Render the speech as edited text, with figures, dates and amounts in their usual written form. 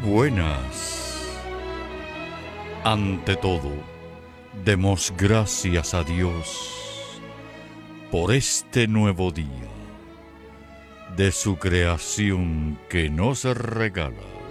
Buenas. Ante todo, demos gracias a Dios por este nuevo día de su creación que nos regala.